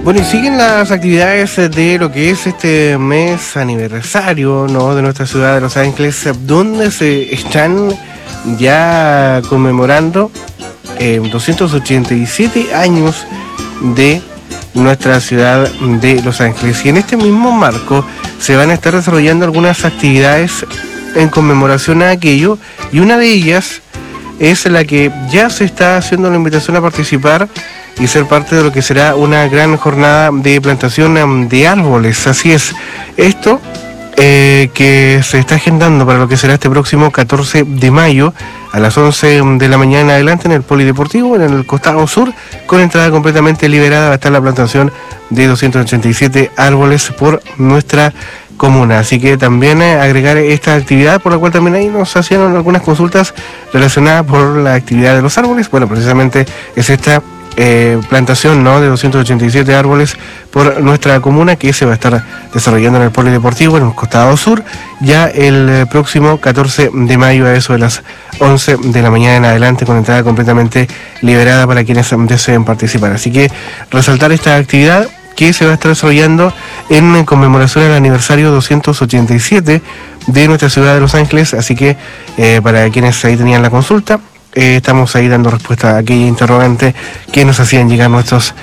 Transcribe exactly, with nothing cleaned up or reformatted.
Bueno, y siguen las actividades de lo que es este mes aniversario, ¿no?, de nuestra ciudad de Los Ángeles, donde se están ya conmemorando eh, doscientos ochenta y siete años de nuestra ciudad de Los Ángeles. Y en este mismo marco se van a estar desarrollando algunas actividades en conmemoración a aquello, y una de ellas es la que ya se está haciendo la invitación a participar y ser parte de lo que será una gran jornada de plantación de árboles. Así es, esto eh, que se está agendando para lo que será este próximo catorce de mayo a las once de la mañana en adelante en el Polideportivo, en el costado sur, con entrada completamente liberada. Va a estar la plantación de doscientos ochenta y siete árboles por nuestra comuna. Así que también eh, agregar esta actividad, por la cual también ahí nos hacían algunas consultas relacionadas por la actividad de los árboles. Bueno, precisamente es esta eh, plantación, ¿no?, de doscientos ochenta y siete árboles por nuestra comuna, que se va a estar desarrollando en el Polideportivo, en el costado sur, ya el eh, próximo catorce de mayo a eso de las once de la mañana en adelante, con entrada completamente liberada para quienes deseen participar. Así que resaltar esta actividad que se va a estar desarrollando en conmemoración al aniversario doscientos ochenta y siete de nuestra ciudad de Los Ángeles. Así que eh, para quienes ahí tenían la consulta, eh, estamos ahí dando respuesta a aquella interrogante que nos hacían llegar nuestros